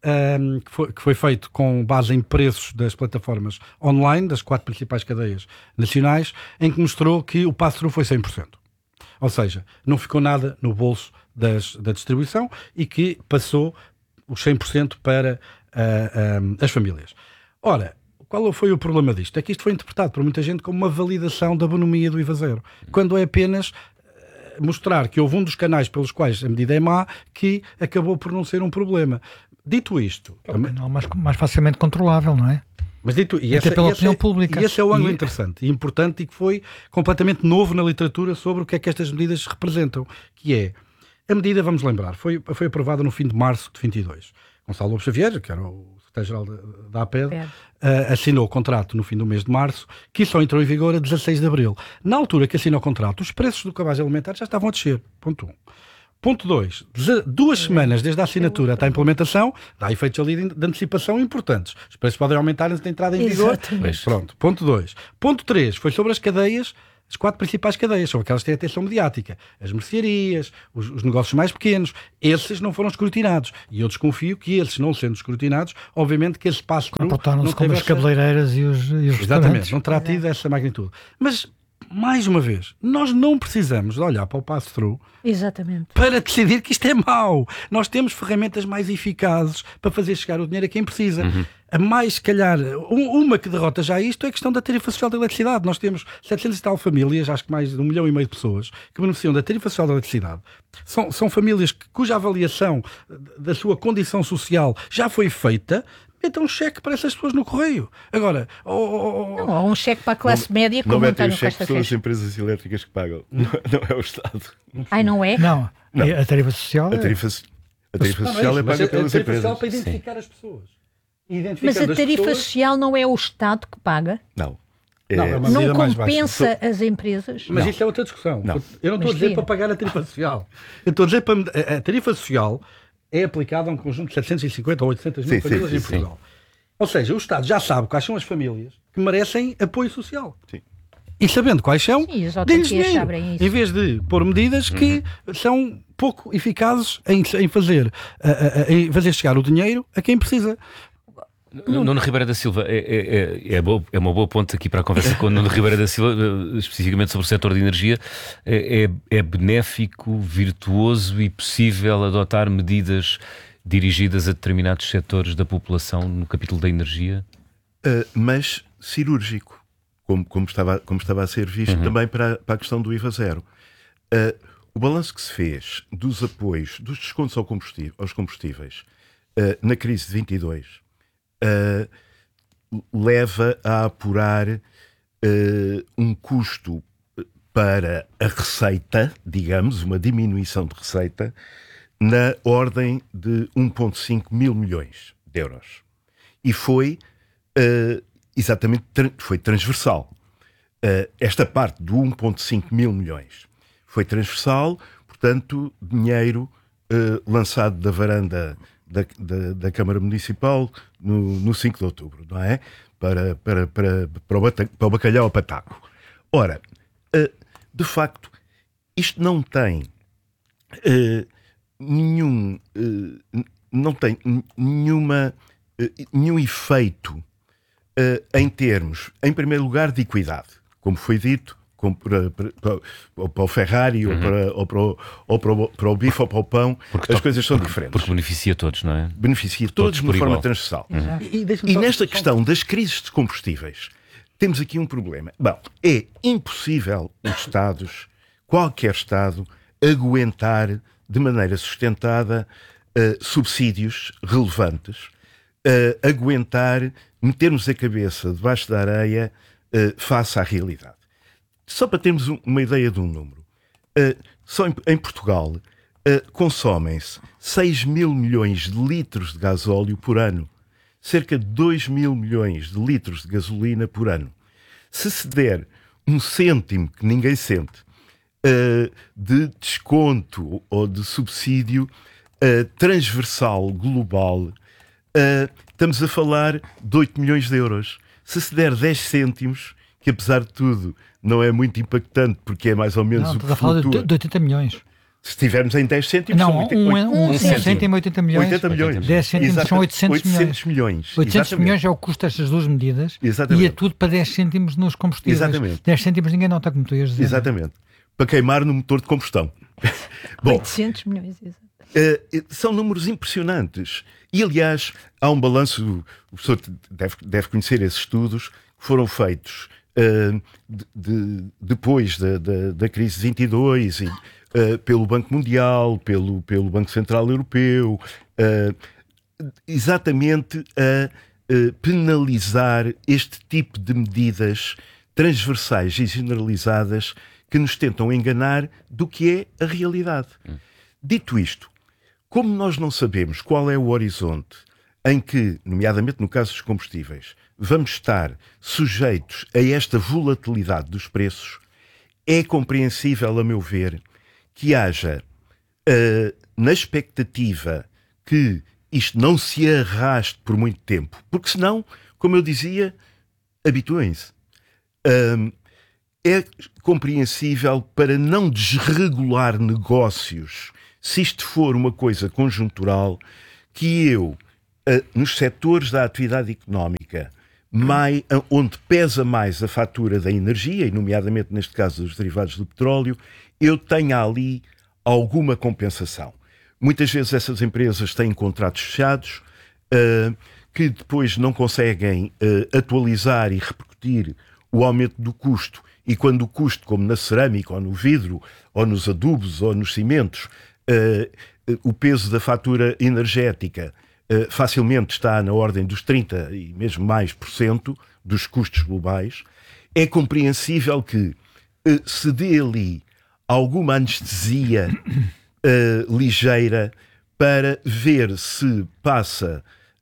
uh, que, foi, que foi feito com base em preços das plataformas online, das quatro principais cadeias nacionais, em que mostrou que o pass-through foi cem por cento. Ou seja, não ficou nada no bolso das, da distribuição e que passou os cem por cento para uh, um, as famílias. Ora, qual foi o problema disto? É que isto foi interpretado por muita gente como uma validação da bonomia do I V A zero, quando é apenas mostrar que houve um dos canais pelos quais a medida é má que acabou por não ser um problema. Dito isto... É um canal mais, mais facilmente controlável, não é? Mas dito, e essa, pela e opinião essa, pública. E esse é o ângulo e... interessante e importante e que foi completamente novo na literatura sobre o que é que estas medidas representam, que é, a medida, vamos lembrar, foi, foi aprovada no fim de março de vinte e dois. Gonçalo Lobo Xavier, que era o secretário-geral da, da A P E D, uh, assinou o contrato no fim do mês de março, que só entrou em vigor a dezasseis de abril. Na altura que assinou o contrato, os preços do cabaz alimentar já estavam a descer. Ponto um. Ponto dois. Duas semanas desde a assinatura até a implementação, dá efeitos ali de antecipação importantes. Os preços podem aumentar antes da entrada em vigor. Exatamente. Pronto. Ponto dois. Ponto três. Foi sobre as cadeias, as quatro principais cadeias, sobre aquelas que têm atenção mediática. As mercearias, os, os negócios mais pequenos. Esses não foram escrutinados. E eu desconfio que esses não sendo escrutinados, obviamente que esse passo não Comportaram-se como as essa... cabeleireiras e os, e os Exatamente. Não terá tido essa magnitude. Mas, mais uma vez, nós não precisamos de olhar para o pass-through Exatamente. para decidir que isto é mau. Nós temos ferramentas mais eficazes para fazer chegar o dinheiro a quem precisa. Uhum. A mais, se calhar, um, uma que derrota já isto é a questão da tarifa social da eletricidade. Nós temos setecentas e tal famílias, acho que mais de um milhão e meio de pessoas, que beneficiam da tarifa social da eletricidade. São, são famílias que, cuja avaliação da sua condição social já foi feita. Então um cheque para essas pessoas no correio. Agora, oh, oh, oh. Não, ou um cheque para a classe não, média, como não não metem está o no cheque, Costa são as Fecho. empresas elétricas que pagam, não, não é o Estado. Ai, não é? Não, Não. a tarifa social A é... tarifa, a tarifa Não, social não é mas paga a pelas tarifa empresas. social para identificar Sim. as pessoas. Mas Identificando a as tarifa pessoas... social não é o Estado que paga? Não. Não, é uma Não medida mais compensa as empresas? Mas Não. isso é outra discussão. Não. Eu não estou Mas a dizer diga. para pagar a tarifa social. Eu estou a dizer para... A tarifa social é aplicada a um conjunto de setecentas e cinquenta ou oitocentas mil Sim, famílias sim, em sim, Portugal. Ou seja, o Estado já sabe quais são as famílias que merecem apoio social. Sim. E sabendo quais são, Sim, as dê-lhes autarquias dinheiro. sabem isso. Em vez de pôr medidas que são pouco eficazes em, em, fazer, a- a- a- em fazer chegar o dinheiro a quem precisa. Nuno Ribeiro da Silva, é, é, é, é, boa, é uma boa ponte aqui para a conversa com o Nuno Ribeiro da Silva, eh, especificamente sobre o setor de energia. É, é, é benéfico, virtuoso e possível adotar medidas dirigidas a determinados setores da população no capítulo da energia? Uh, mas cirúrgico, como, como, estava, como estava a ser visto Uhum. também para, a- para a questão do I V A zero. Uh, o balanço que se fez dos apoios, dos descontos ao combustível, aos combustíveis uh, na crise de vinte e dois uh, leva a apurar uh, um custo para a receita, digamos, uma diminuição de receita, na ordem de um vírgula cinco mil milhões de euros. E foi uh, exatamente, tra- foi transversal. Uh, esta parte do um vírgula cinco mil milhões foi transversal, portanto, dinheiro uh, lançado da varanda da, da, da Câmara Municipal no, no cinco de outubro, não é? Para, para, para, para, o, bata- para o bacalhau a pataco. Ora, uh, de facto, isto não tem uh, nenhum, uh, não tem nenhuma, uh, nenhum efeito uh, em termos, em primeiro lugar, de equidade, como foi dito, como para, para, para, para o Ferrari, uhum. ou, para, ou, para, o, ou para, o, para o bife ou para o pão, Porque as to- coisas são porque, diferentes. Porque beneficia todos, não é? Beneficia todos, Todos de por uma forma igual. transversal. Exato. E, deixa-me E só- nesta só- questão das crises de combustíveis, temos aqui um problema. Bom, é impossível os Estados, qualquer Estado, aguentar de maneira sustentada uh, subsídios relevantes, uh, aguentar metermos a cabeça debaixo da areia uh, face à realidade. Só para termos um- uma ideia de um número, uh, só em, em Portugal uh, consomem-se seis mil milhões de litros de gasóleo por ano, cerca de dois mil milhões de litros de gasolina por ano. Se se der um cêntimo, que ninguém sente, uh, de desconto ou de subsídio uh, transversal, global, uh, estamos a falar de oito milhões de euros. Se se der dez cêntimos, que apesar de tudo não é muito impactante, porque é mais ou menos Não, o que estás a falar de, flutua. de oitenta milhões. Se estivermos em dez cêntimos, Não, são oitenta, um, oito- um, um cêntimo. cêntimo, oitenta milhões. oitenta milhões. dez cêntimos Exata- são oitocentos milhões. oitocentos milhões. oitocentos Exatamente. milhões é o custo destas duas medidas. Exatamente. E é tudo para dez cêntimos nos combustíveis. Exatamente. dez cêntimos ninguém nota, como tu ias dizer. Exatamente. Para queimar no motor de combustão. Bom, oitocentos milhões, exato. Uh, são números impressionantes. E, aliás, há um balanço, o professor deve, deve conhecer esses estudos, que foram feitos uh, de, de, depois da, da, da crise de vinte e dois, e, uh, pelo Banco Mundial, pelo, pelo Banco Central Europeu, uh, exatamente a uh, penalizar este tipo de medidas transversais e generalizadas que nos tentam enganar do que é a realidade. Hum. Dito isto, como nós não sabemos qual é o horizonte em que, nomeadamente no caso dos combustíveis, vamos estar sujeitos a esta volatilidade dos preços, é compreensível, a meu ver, que haja uh, na expectativa que isto não se arraste por muito tempo, porque senão, como eu dizia, habituem-se. Um, é compreensível para não desregular negócios, se isto for uma coisa conjuntural, que eu, uh, nos setores da atividade económica, mais, onde pesa mais a fatura da energia, e nomeadamente neste caso dos derivados do petróleo, eu tenha ali alguma compensação. Muitas vezes essas empresas têm contratos fechados uh, que depois não conseguem uh, atualizar e repercutir o aumento do custo, e quando o custo, como na cerâmica, ou no vidro, ou nos adubos, ou nos cimentos, uh, uh, o peso da fatura energética uh, facilmente está na ordem dos trinta e mesmo mais por cento dos custos globais, é compreensível que uh, se dê ali alguma anestesia uh, ligeira para ver se passa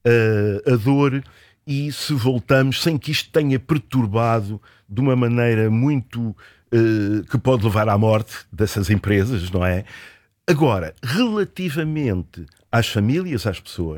uh, a dor e se voltamos sem que isto tenha perturbado de uma maneira muito uh, que pode levar à morte dessas empresas, não é? Agora, relativamente às famílias, às pessoas,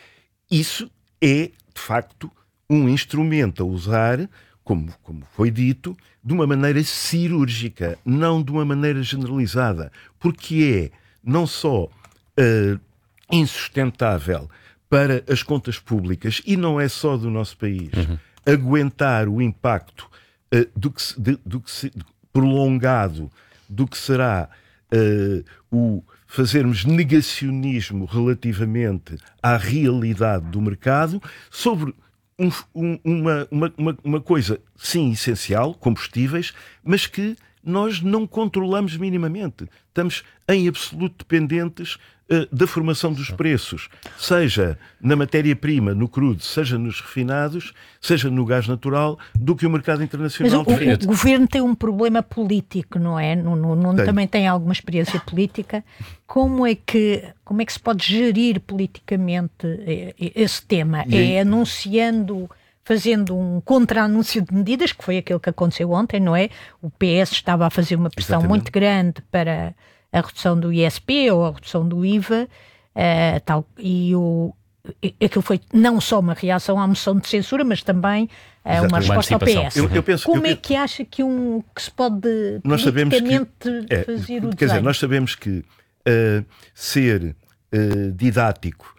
isso é, de facto, um instrumento a usar, como, como foi dito, de uma maneira cirúrgica, não de uma maneira generalizada, porque é não só uh, insustentável para as contas públicas, e não é só do nosso país, uhum. aguentar o impacto uh, do que, se, de, do que se, prolongado do que será uh, o fazermos negacionismo relativamente à realidade do mercado sobre um, um, uma, uma, uma, uma coisa, sim, essencial, combustíveis, mas que nós não controlamos minimamente. Estamos em absoluto dependentes uh, da formação dos preços, seja na matéria-prima, no crudo, seja nos refinados, seja no gás natural, do que o mercado internacional. Mas o, o, o governo tem um problema político, não é? No, no, no, tem. Também tem alguma experiência política. Como é que, como é que se pode gerir politicamente esse tema? E é anunciando... fazendo um contra-anúncio de medidas, que foi aquilo que aconteceu ontem, não é? O P S estava a fazer uma pressão Exatamente. muito grande para a redução do I S P ou a redução do I V A, uh, tal, e o, aquilo foi não só uma reação à moção de censura, mas também uh, uma resposta ao P S. Eu, eu penso, Como eu, é que acha que, um, que se pode nós politicamente sabemos que, fazer é, o quer desenho? dizer, nós sabemos que uh, ser uh, didático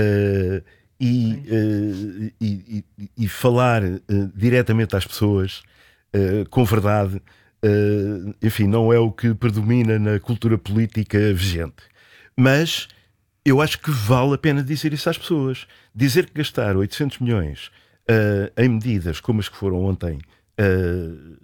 uh, E, uh, e, e, e falar uh, diretamente às pessoas uh, com verdade, uh, enfim, não é o que predomina na cultura política vigente. Mas eu acho que vale a pena dizer isso às pessoas. Dizer que gastar oitocentos milhões uh, em medidas como as que foram ontem uh,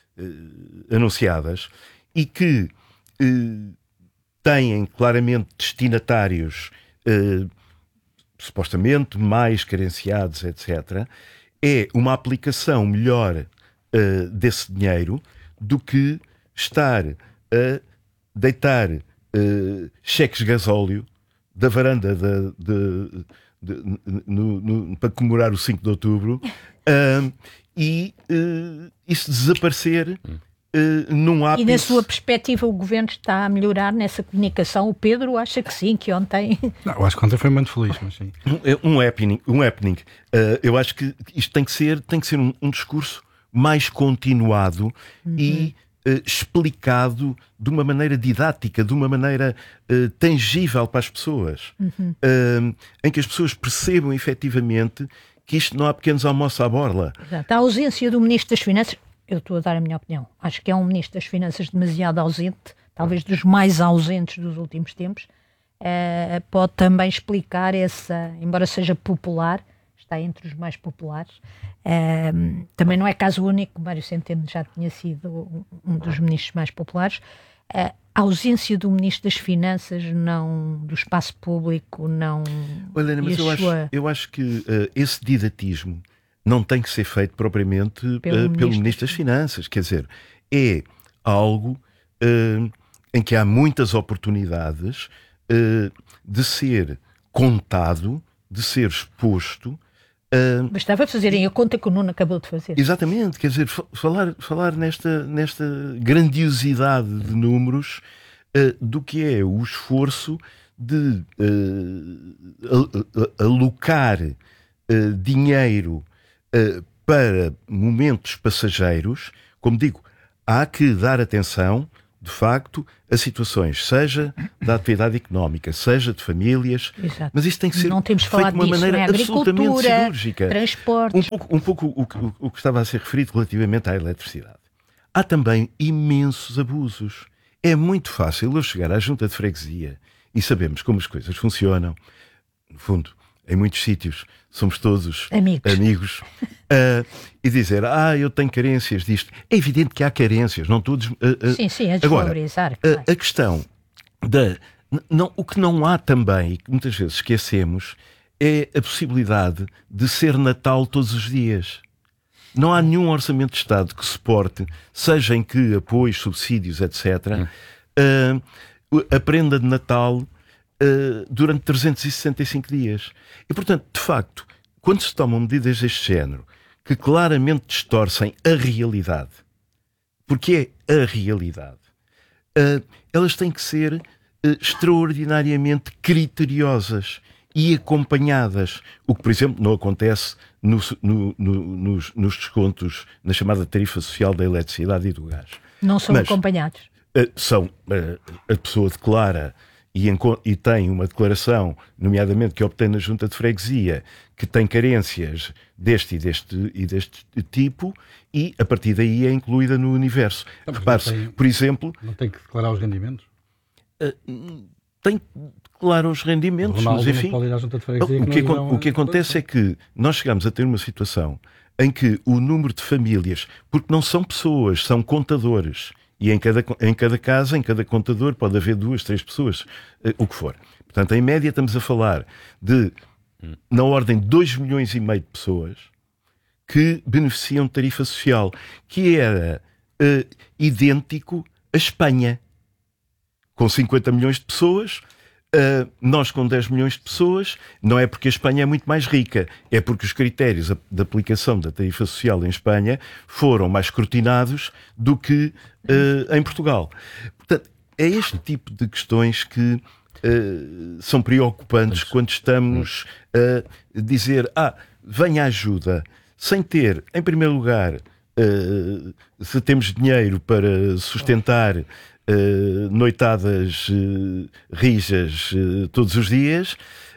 uh, anunciadas e que uh, têm claramente destinatários uh, supostamente mais carenciados, etcétera, é uma aplicação melhor uh, desse dinheiro do que estar a deitar uh, cheques de gasóleo da varanda de, de, de, de, no, no, para comemorar o cinco de outubro uh, e uh, isso desaparecer Uh, num ápice. E na sua perspectiva o governo está a melhorar nessa comunicação? O Pedro acha que sim, que ontem... Não, eu acho que ontem foi muito feliz, mas sim. Um, um happening. Um happening. Uh, eu acho que isto tem que ser, tem que ser um, um discurso mais continuado uhum. e uh, explicado de uma maneira didática, de uma maneira uh, tangível para as pessoas. Uhum. Uh, em que as pessoas percebam efetivamente que isto não há pequenos almoços à borla. Exato. A ausência do Ministro das Finanças... Eu estou a dar a minha opinião. Acho que é um Ministro das Finanças demasiado ausente, talvez dos mais ausentes dos últimos tempos. Uh, pode também explicar essa, embora seja popular, está entre os mais populares. Uh, também não é caso único, Mário Centeno já tinha sido um dos ministros mais populares. Uh, a ausência do Ministro das Finanças, não do espaço público, não... Olha, Ana, mas eu, sua... acho, eu acho que uh, esse didatismo não tem que ser feito propriamente pelo, uh, pelo Ministro. Ministro das Finanças. Quer dizer, é algo uh, em que há muitas oportunidades uh, de ser contado, de ser exposto. Uh, Bastava fazerem a conta que o Nuno acabou de fazer. Exatamente, quer dizer, falar, falar nesta, nesta grandiosidade de números uh, do que é o esforço de uh, alocar uh, dinheiro uh, para momentos passageiros. Como digo, há que dar atenção, de facto, a situações, seja da atividade económica, seja de famílias. Exato. Mas isso tem que ser Não temos feito de uma disso, maneira é? absolutamente Agricultura, cirúrgica. Um transportes. pouco, um pouco o, que, o que estava a ser referido relativamente à eletricidade. Há também imensos abusos. É muito fácil eu chegar à junta de freguesia e sabemos como as coisas funcionam. No fundo, em muitos sítios somos todos Amigos. amigos uh, e dizer, ah, eu tenho carências disto. É evidente que há carências, não todos... Uh, uh, Sim, sim, a agora, desvalorizar. a, Claro. a questão da... Não, o que não há também, e que muitas vezes esquecemos, é a possibilidade de ser Natal todos os dias. Não há nenhum orçamento de Estado que suporte, seja em que apoios, subsídios, etcétera, uh, a prenda de Natal uh, durante trezentos e sessenta e cinco dias. E, portanto, de facto, quando se tomam medidas deste género, que claramente distorcem a realidade, porque é a realidade, uh, elas têm que ser uh, extraordinariamente criteriosas e acompanhadas, o que, por exemplo, não acontece no, no, no, nos, nos descontos na chamada tarifa social da eletricidade e do gás. Não são Mas, acompanhados. Uh, são, uh, a pessoa declara e, e tem uma declaração, nomeadamente que obtém na junta de freguesia, que tem carências deste e deste, e deste tipo, e a partir daí é incluída no universo. Repare-se, tem- por exemplo, Não tem que declarar os rendimentos? uh, tem que declarar os O rendimentos, Ronaldo mas não enfim... pode ir à junta de freguesia O que, não acon- lhe dão o que a- acontece é que nós chegamos a ter uma situação em que o número de famílias, porque não são pessoas, são contadores, e em cada, em cada casa, em cada contador, pode haver duas, três pessoas, eh, o que for. Portanto, em média, estamos a falar de, na ordem de dois milhões e meio de pessoas que beneficiam de tarifa social, que era eh, idêntico à Espanha, com cinquenta milhões de pessoas. Uh, nós com dez milhões de pessoas, não é porque a Espanha é muito mais rica, é porque os critérios de aplicação da tarifa social em Espanha foram mais escrutinados do que uh, em Portugal. Portanto, é este tipo de questões que uh, são preocupantes quando estamos a dizer, ah, venha ajuda, sem ter, em primeiro lugar, uh, se temos dinheiro para sustentar Uh, noitadas uh, rijas uh, todos os dias,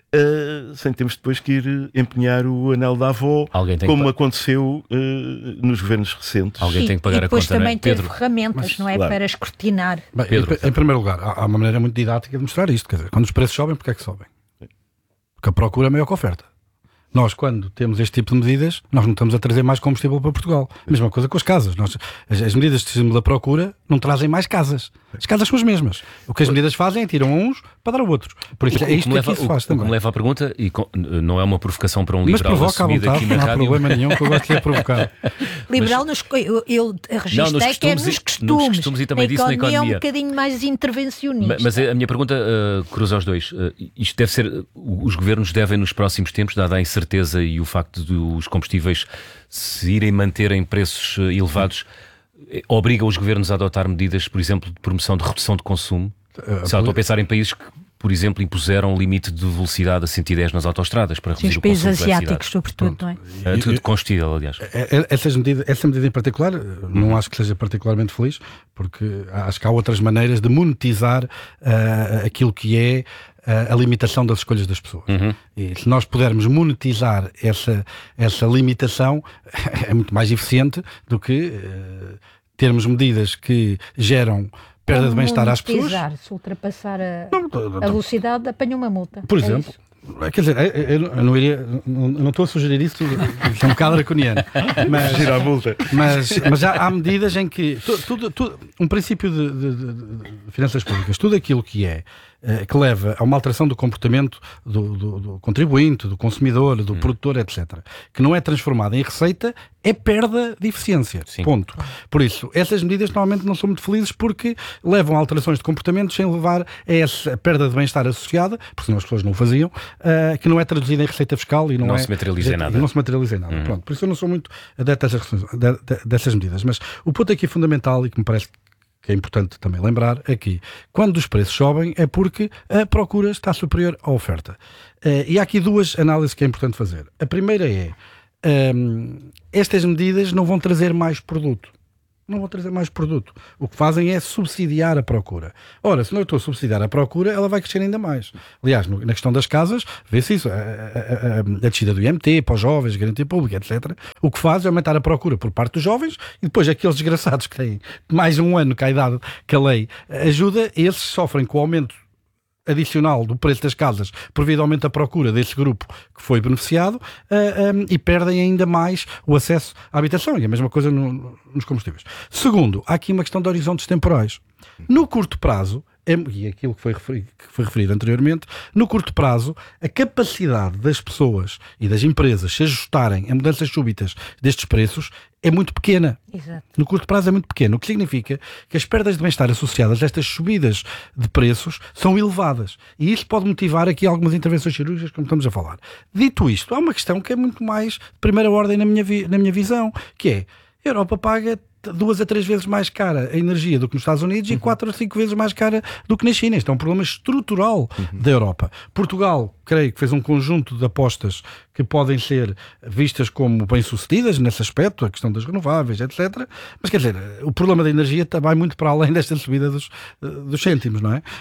uh, sem termos depois que ir empenhar o anel da avó, Alguém tem como que... aconteceu uh, nos governos recentes. Alguém Sim, tem que pagar e depois a conta, também não é? ter Pedro? ferramentas, Mas, não é? claro. Para escrutinar. Bem, Pedro. em, em primeiro lugar, há, há uma maneira muito didática de mostrar isto. Quer dizer, quando os preços sobem, porque é que sobem? Porque a procura é maior que a oferta. Nós, quando temos este tipo de medidas, nós não estamos a trazer mais combustível para Portugal. Mesma coisa com as casas. Nós, as, as medidas de estímulo da procura não trazem mais casas. As casas são as mesmas. O que as medidas fazem é tiram a uns para dar a outros. Por isso, O é que isto me que leva, aqui se o- faz o que me também. leva à pergunta, e com- não é uma provocação para um Mas liberal provoca à assumido vontade, aqui não na há rádio. problema nenhum, que eu gosto de ser provocado. Liberal, nos, eu, eu registrei nos que é costumes nos e- costumes. nos costumes e também a disse na economia é um economia. bocadinho mais intervencionista. Ma- Mas a minha pergunta uh, cruza aos dois. Uh, isto deve ser. uh, Os governos devem, nos próximos tempos, dada a incerteza e o facto dos combustíveis se irem manter em preços uh, elevados, eh, obriga os governos a adotar medidas, por exemplo, de promoção de redução de consumo. Uh, Se eu estou a pensar em países que, por exemplo, impuseram um limite de velocidade a cento e dez nas autoestradas para Sim, reduzir os o países consumo de asiáticos, sobretudo, não é? eletricidade. Uh, tudo de combustível, aliás. É- é- Essas medidas, essa medida em particular, não acho que seja particularmente feliz, porque acho que há outras maneiras de monetizar ah, aquilo que é ah, a limitação das escolhas das pessoas. E se nós pudermos monetizar essa, essa limitação, é muito mais eficiente do que ah, termos medidas que geram perda de bem-estar às pessoas. Monetizar, se ultrapassar a, Não, não, não. a velocidade, apanha uma multa. Por É exemplo, isso. quer dizer, eu, eu- eu não iria, não, eu não estou a sugerir isso, isso é um bocado draconiano, mas, Gira a multa. mas, mas há, há medidas em que tu- tudo, tudo- um princípio de, de- de- de finanças públicas, tudo aquilo que é eh, que leva a uma alteração do comportamento do, do- do contribuinte, do consumidor, do produtor, etcétera, que não é transformado em receita, é perda de eficiência. Sim. Ponto. Por isso, essas medidas normalmente não são muito felizes porque levam a alterações de comportamento sem levar a essa perda de bem-estar associada, porque senão as pessoas não o faziam, ah, que não é traduzida em receita fiscal e não, Não é, se materializa em nada. e não se materializa em nada. Hum. Pronto, por isso eu não sou muito adepto dessas, de- de- dessas medidas. Mas o ponto aqui fundamental e que me parece que é importante também lembrar, é que quando os preços sobem é porque a procura está superior à oferta. Uh, e há aqui duas análises que é importante fazer. A primeira é, um, estas medidas não vão trazer mais produto. Não vão trazer mais produto. O que fazem é subsidiar a procura. Ora, se não eu estou a subsidiar a procura, ela vai crescer ainda mais. Aliás, no, na questão das casas, vê-se isso, a, a, a, a descida do I M T, para os jovens, garantia pública, etcétera. O que faz é aumentar a procura por parte dos jovens e depois aqueles desgraçados que têm mais um ano que a idade que a lei ajuda, esses sofrem com o aumento adicional do preço das casas por via do aumento da procura desse grupo que foi beneficiado uh, um, e perdem ainda mais o acesso à habitação. E a mesma coisa no, nos combustíveis. Segundo, há aqui uma questão de horizontes temporais. No curto prazo, é, e aquilo que foi, referido, que foi referido anteriormente, no curto prazo, a capacidade das pessoas e das empresas se ajustarem a mudanças súbitas destes preços é muito pequena. Exato. No curto prazo é muito pequeno, o que significa que as perdas de bem-estar associadas a estas subidas de preços são elevadas. E isso pode motivar aqui algumas intervenções cirúrgicas, como estamos a falar. Dito isto, há uma questão que é muito mais de primeira ordem na minha, vi- na minha visão, que é, a Europa paga duas a três vezes mais cara a energia do que nos Estados Unidos uhum. e quatro a cinco vezes mais cara do que na China. Isto é um problema estrutural uhum. da Europa. Portugal, creio que fez um conjunto de apostas que podem ser vistas como bem-sucedidas nesse aspecto, a questão das renováveis, etcétera. Mas quer dizer, o problema da energia vai muito para além desta subida dos, dos cêntimos, não é?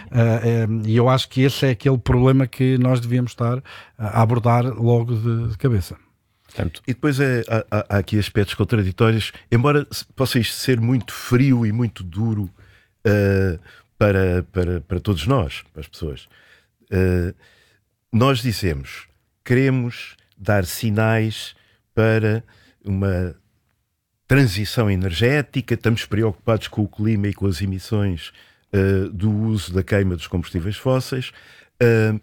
E eu acho que esse é aquele problema que nós devíamos estar a abordar logo de, de cabeça. Portanto, e depois é, há, há aqui aspectos contraditórios, embora possa isto ser muito frio e muito duro uh, para, para, para todos nós, para as pessoas. Uh, nós dizemos, queremos dar sinais para uma transição energética, estamos preocupados com o clima e com as emissões uh, do uso da queima dos combustíveis fósseis uh,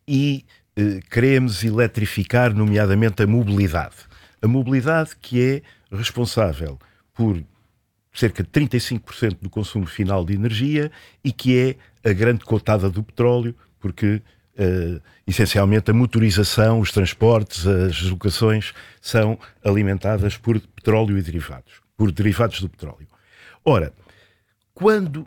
e queremos eletrificar, nomeadamente, a mobilidade. A mobilidade que é responsável por cerca de trinta e cinco por cento do consumo final de energia e que é a grande cotada do petróleo, porque, uh, essencialmente, a motorização, os transportes, as deslocações são alimentadas por petróleo e derivados, por derivados do petróleo. Ora, quando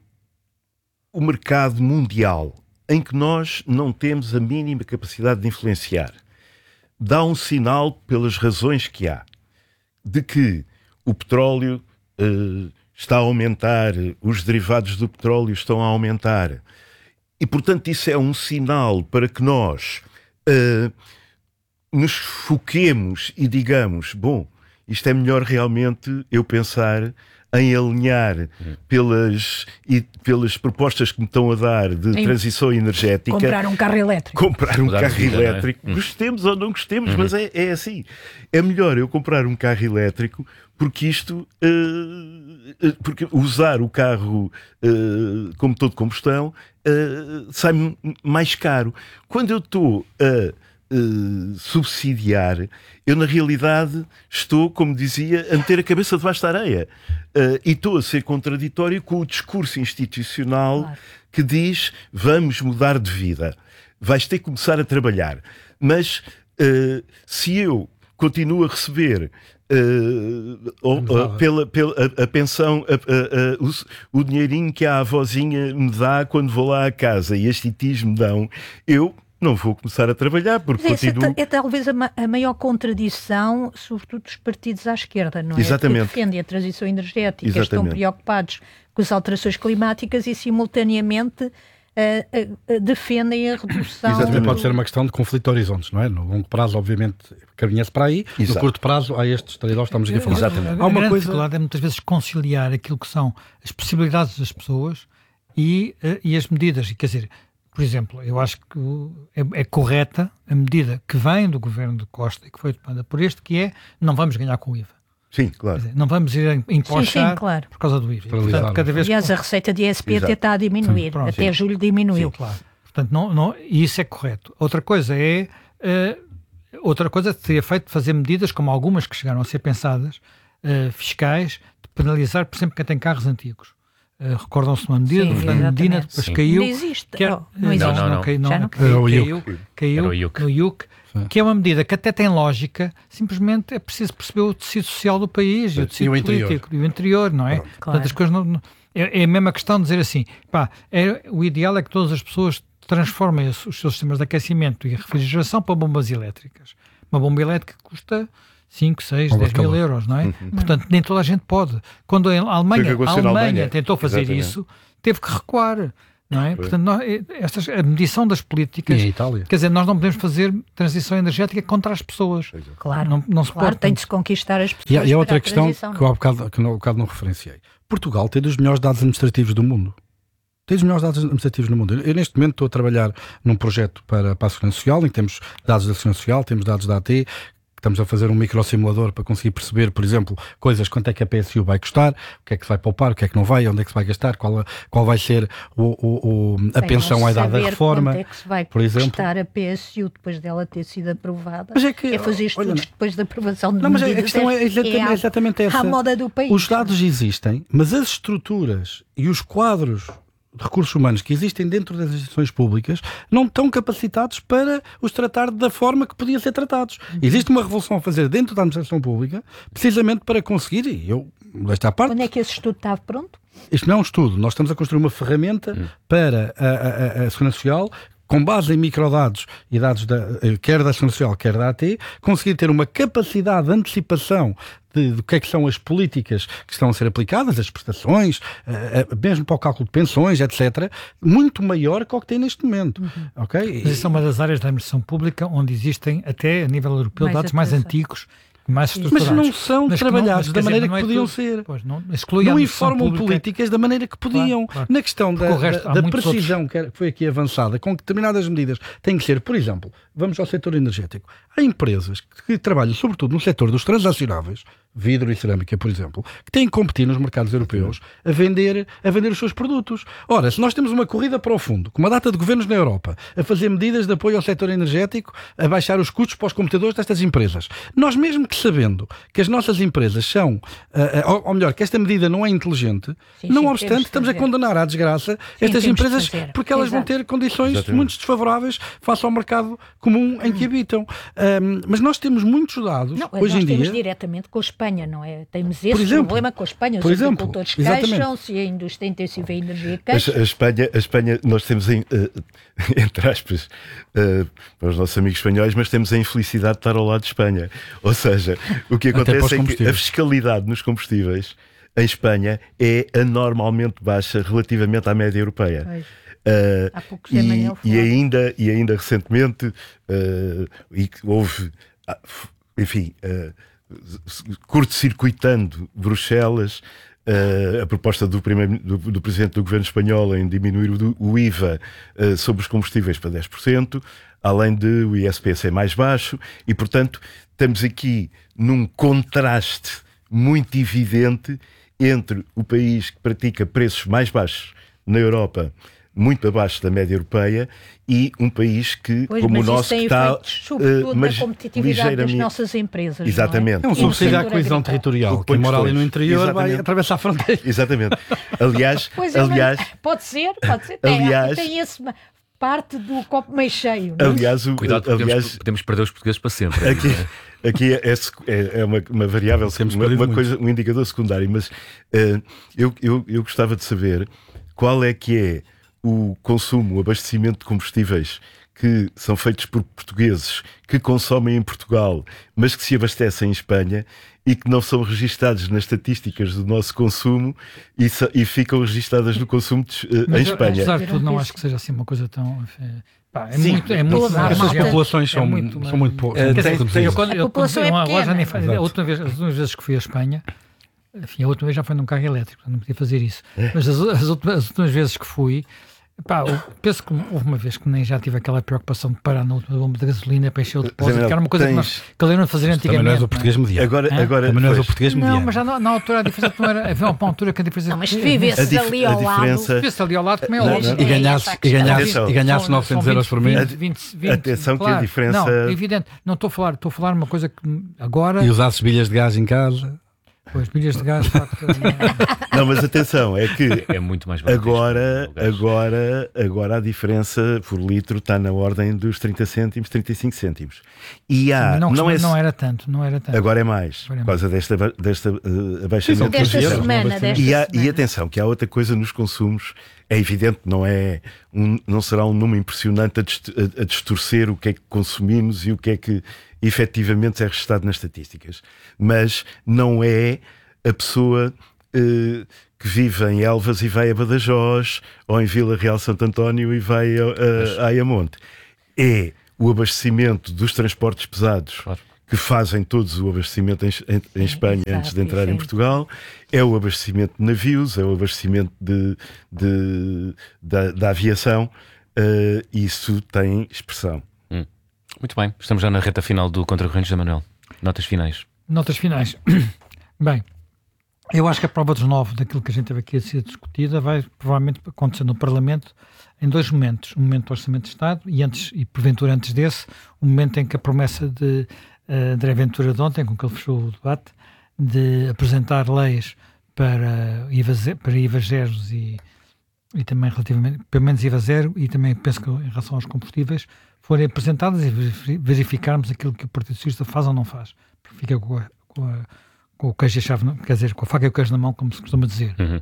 o mercado mundial em que nós não temos a mínima capacidade de influenciar, dá um sinal, pelas razões que há, de que o petróleo uh, está a aumentar, os derivados do petróleo estão a aumentar, e, portanto, isso é um sinal para que nós uh, nos foquemos e digamos, bom, isto é melhor realmente eu pensar em alinhar pelas, e, pelas propostas que me estão a dar de em transição energética. Comprar um carro elétrico. Comprar um Mudar carro vida, elétrico. não é? Gostemos ou não gostemos, uhum. mas é, é assim. É melhor eu comprar um carro elétrico porque isto... Uh, porque usar o carro uh, como motor de combustão uh, sai-me mais caro. Quando eu estou a... Uh, subsidiar, eu na realidade estou, como dizia, a meter a cabeça debaixo da areia uh, e estou a ser contraditório com o discurso institucional claro. Que diz vamos mudar de vida, vais ter que começar a trabalhar, mas uh, se eu continuo a receber uh, ou, uh, pela, pela a, a pensão a, a, a, o, o dinheirinho que a avózinha me dá quando vou lá à casa e as titis me dão, eu não vou começar a trabalhar, porque Mas continuo... É, é talvez a, ma a maior contradição, sobretudo dos partidos à esquerda, não é? Exatamente. Que defendem a transição energética, Exatamente. Estão preocupados com as alterações climáticas e, simultaneamente, uh, uh, uh, defendem a redução... Exatamente. Pode ser uma questão de conflito de horizontes, não é? No longo prazo, obviamente, caminha-se para aí. Exato. No curto prazo, há estes trade-offs que estamos aqui a falar. Exatamente. Há uma a grande coisa... dificuldade é muitas vezes conciliar aquilo que são as possibilidades das pessoas e, uh, e as medidas. Quer dizer... Por exemplo, eu acho que é, é correta a medida que vem do governo de Costa e que foi tomada por este, que é não vamos ganhar com o I V A. Sim, claro. Dizer, não vamos ir empochar sim, sim, claro. por causa do I V A. Portanto, cada vez Aliás, que... a receita de I S P até está a diminuir. Sim, pronto, até sim. julho diminuiu. Sim, claro. Portanto, não, não, e isso é correto. Outra coisa é... Uh, outra coisa seria feito fazer medidas, como algumas que chegaram a ser pensadas, uh, fiscais, de penalizar, por exemplo, quem tem carros antigos. Uh, recordam-se de uma medida, sim, o Fernando Medina depois sim. caiu. Não existe. Que era, não, não existe. Não, não, não, caiu, não, não caiu, caiu, caiu no I U C, que é uma medida que até tem lógica, simplesmente é preciso perceber o tecido social do país, sim, e o tecido e o político, interior. e o interior, não é? Claro. Portanto, as coisas não, É, é a mesma questão de dizer assim, pá, é, o ideal é que todas as pessoas transformem os, os seus sistemas de aquecimento e refrigeração para bombas elétricas. Uma bomba elétrica custa cinco, seis, Bomba dez mil calor. euros, não é? Uhum. Portanto, nem toda a gente pode. Quando a Alemanha, a Alemanha, Alemanha tentou fazer Exatamente. isso, teve que recuar. Não é? Portanto, nós, estas, a medição das políticas, e a Itália? Quer dizer, nós não podemos fazer transição energética contra as pessoas. Claro, não, não se claro pode. tem de se conquistar as pessoas. E há, e há outra para a questão transição. que eu há bocado, que eu há bocado não referenciei. Portugal tem dos melhores dados administrativos do mundo. Tem os melhores dados administrativos no mundo. Eu, neste momento, estou a trabalhar num projeto para, para a Segurança Social, em que temos dados da Segurança Social, temos dados da A T, estamos a fazer um microsimulador para conseguir perceber, por exemplo, coisas, quanto é que a P S U vai custar, o que é que se vai poupar, o que é que não vai, onde é que se vai gastar, qual, qual vai ser o, o, o, a Tem pensão não à idade da saber reforma, quanto é que se vai por exemplo. custar a P S U depois dela ter sido aprovada. Mas é que, é fazer estudos olha, depois da aprovação de Não, mas a medidas. questão é exatamente, é a, exatamente essa. à moda do país. Os dados existem, mas as estruturas e os quadros de recursos humanos que existem dentro das instituições públicas não estão capacitados para os tratar da forma que podiam ser tratados. Uhum. Existe uma revolução a fazer dentro da administração pública, precisamente para conseguir, e eu, desta parte... Quando é que esse estudo está pronto? Isto não é um estudo, nós estamos a construir uma ferramenta hum. para a, a, a Segurança Social, com base em microdados e dados da, quer da Segurança Social, quer da A T, conseguir ter uma capacidade de antecipação de, do que é que são as políticas que estão a ser aplicadas, as prestações, uh, mesmo para o cálculo de pensões, etcétera, muito maior que o que tem neste momento. Uhum. Okay? Mas isso é uma das áreas da administração pública onde existem, até a nível europeu, mais dados mais antigos, mais estruturados. Mas não são mas trabalhados não, da dizer, maneira não é que podiam tudo, ser. Pois, não não informam pública. políticas da maneira que podiam. Claro, claro. Na questão da, resto, da, da precisão outros... que foi aqui avançada, com que determinadas medidas têm que ser, por exemplo, vamos ao setor energético. Há empresas que trabalham, sobretudo no setor dos transacionáveis, vidro e cerâmica, por exemplo, que têm que competir nos mercados europeus a vender, a vender os seus produtos. Ora, se nós temos uma corrida para o fundo, com uma data de governos na Europa, a fazer medidas de apoio ao setor energético, a baixar os custos para os competidores destas empresas, nós mesmo que sabendo que as nossas empresas são, uh, uh, ou melhor, que esta medida não é inteligente, sim, não sim, obstante, estamos a condenar à desgraça sim, estas empresas porque elas Exato. vão ter condições Exatamente. muito desfavoráveis face ao mercado comum em que habitam. Um, mas nós temos muitos dados, não, hoje nós em dia... temos diretamente com a Espanha, não é? Temos esse exemplo, problema com a Espanha. Os exemplo, agricultores queixam-se, a indústria intensiva e a energia queixam. A, a, Espanha, a Espanha, nós temos, em, uh, entre aspas, uh, para os nossos amigos espanhóis, mas temos a infelicidade de estar ao lado de Espanha. Ou seja, o que acontece é que a fiscalidade nos combustíveis em Espanha é anormalmente baixa relativamente à média europeia. Pois. Uh, e, e, ainda, e ainda recentemente uh, e houve, enfim, uh, curto-circuitando Bruxelas, uh, a proposta do, primeiro, do, do Presidente do Governo Espanhol em diminuir o, o I V A uh, sobre os combustíveis para dez por cento, além de o I S P ser mais baixo, e portanto estamos aqui num contraste muito evidente entre o país que pratica preços mais baixos na Europa, muito abaixo da média europeia, e um país que, pois, como mas o nosso, que está sobretudo uh, mas na competitividade das nossas empresas. Exatamente. Não é, é um subsídio à coesão territorial. Quem mora ali no interior Exatamente. vai atravessar a fronteira. Exatamente. Aliás, pois aliás é, pode ser, pode ser. Tem, aliás, tem esse parte do copo meio cheio. Não? Aliás, o, Cuidado, aliás, podemos, podemos perder os portugueses para sempre. Aqui, aqui é, é, é uma, uma variável, uma, uma coisa, um indicador secundário, mas uh, eu, eu, eu gostava de saber qual é que é o consumo, o abastecimento de combustíveis que são feitos por portugueses que consomem em Portugal, mas que se abastecem em Espanha e que não são registados nas estatísticas do nosso consumo e, e ficam registadas no consumo de, uh, mas, em Espanha. Apesar de tudo, não acho que seja assim uma coisa tão... Pá, é Sim, muito, é muito essas mais, populações é são, muito, são muito poucas. Uh, tem, tem, eu, quando, a eu, população quando, é eu, agora já nem Exato. a última vez, as últimas vezes que fui à Espanha, enfim, a última vez já foi num carro elétrico, não podia fazer isso. Mas as, as, últimas, as últimas vezes que fui, pá, eu penso que houve uma vez que nem já tive aquela preocupação de parar na última bomba de gasolina para encher o depósito, que era uma coisa tens... que nós que lembram de fazer antigamente. Também não és o português mediano. Agora, agora, também não és o português mediano. Não, mas já na, na altura a diferença não era. Havia uma altura que a diferença. Não, mas se vivesse dif ali ao diferença... lado. Vivesse ali ao lado, como é Não, óbvio. E ganhasse, e ganhasse, e ganhasse novecentos euros por mês. vinte, vinte, vinte, Atenção claro. que a diferença. Não, é evidente. Não estou a falar, estou a falar uma coisa que agora. E usasses bilhas de gás em casa. Pois, milhas de gás, de facto. é- Não, mas atenção, é que É muito mais barato. agora, isto, o gás. agora, agora a diferença por litro está na ordem dos trinta cêntimos, trinta e cinco cêntimos. E há, não, não, é, não era tanto, não era tanto. agora é mais, Agora é por causa desta, desta uh, abaixamento Desta dos semana, desta E, há- semana. e atenção, que há outra coisa nos consumos, é evidente, não, é um, não será um número impressionante a, dist- a- a distorcer o que é que consumimos e o que é que efetivamente é registado nas estatísticas, mas não é a pessoa eh, que vive em Elvas e vai a Badajoz, ou em Vila Real Santo António e vai a, a, a Ayamonte. É o abastecimento dos transportes pesados, Claro. que fazem todos o abastecimento em, em- em Espanha exato, antes de entrar em sim. Portugal, é o abastecimento de navios, é o abastecimento de, de- da, da aviação, eh, isso tem expressão. Muito bem, estamos já na reta final do Contracorrentes, José Manuel. Notas finais. Notas finais. Bem, eu acho que a prova dos nove daquilo que a gente teve aqui a ser discutida vai provavelmente acontecer no Parlamento em dois momentos. Um momento do Orçamento de Estado e, antes, e porventura antes desse, o um momento em que a promessa de uh, André Ventura de ontem, com que ele fechou o debate, de apresentar leis para I V A, ze- para I V A zeros e, e também relativamente, pelo menos I V A zero, e também penso que em relação aos combustíveis, forem apresentadas e verifi- verificarmos aquilo que o Partido Socialista faz ou não faz. Porque fica com a, com a com o queijo e a chave, na- quer dizer, com a faca e o queijo na mão, como se costuma dizer. Uhum.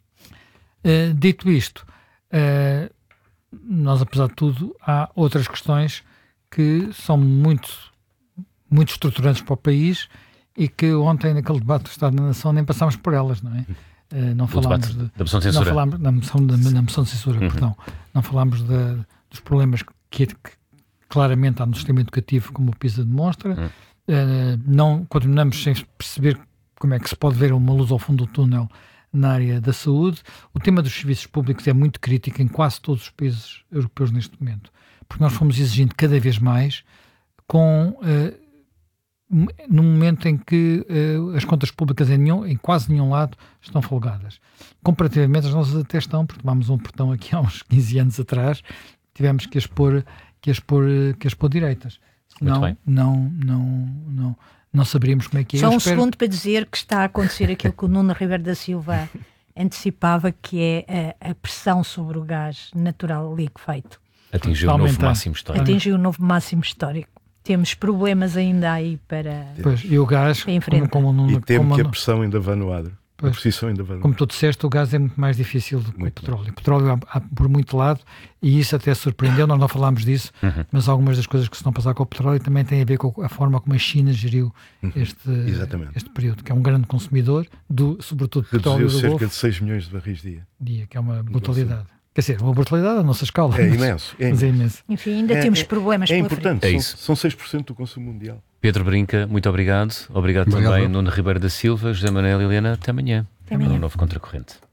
Uh, dito isto, uh, nós, apesar de tudo, há outras questões que são muito, muito estruturantes para o país e que ontem, naquele debate do Estado da Nação, nem passámos por elas, não é? Uh, não O falámos debate de, da moção de não censura. falámos da moção, da, da moção de censura, Uhum. perdão. Não falámos da- dos problemas que, que claramente há no sistema educativo, como o PISA demonstra. Uhum. Uh, não continuamos sem perceber como é que se pode ver uma luz ao fundo do túnel na área da saúde. O tema dos serviços públicos é muito crítico em quase todos os países europeus neste momento, porque nós fomos exigindo cada vez mais com, uh, no momento em que uh, as contas públicas em, nenhum, em quase nenhum lado estão folgadas. Comparativamente as nossas até estão, porque tomámos um portão aqui há uns quinze anos atrás, tivemos que as pôr, que as pôr, que as pôr direitas. Senão, bem. não, não, não, não saberíamos como é que é. Só Eu um espero- segundo para dizer que está a acontecer aquilo que o Nuno Ribeiro da Silva antecipava, que é a, a pressão sobre o gás natural liquefeito. Atingiu Está o novo aumentando. máximo histórico. Atingiu o novo máximo histórico. Temos problemas ainda aí para... Pois, e o gás, Em frente. como, como, E como, temo como, que a pressão ainda vá no adro. A Pois. posição ainda vá no como tu disseste, o gás é muito mais difícil do que Muito o petróleo. O petróleo há, há por muito lado, e isso até surpreendeu, nós não falámos disso, Uhum. mas algumas das coisas que se estão a passar com o petróleo também têm a ver com a forma como a China geriu este, Exatamente. este período, que é um grande consumidor, do, sobretudo de petróleo Reduziu do cerca Golfo, de seis milhões de barris dia. dia, que é uma brutalidade. Quer dizer, uma brutalidade à nossa escala. É mas- imenso. É Mas é imenso. imenso. Enfim, ainda É- temos é- problemas É pela importante. É são, isso. são seis por cento do consumo mundial. Pedro Brinca, muito obrigado. Obrigado, Obrigado. também, Nuno Ribeiro da Silva, José Manuel e Helena. Até amanhã. Até amanhã. Um novo Contracorrente.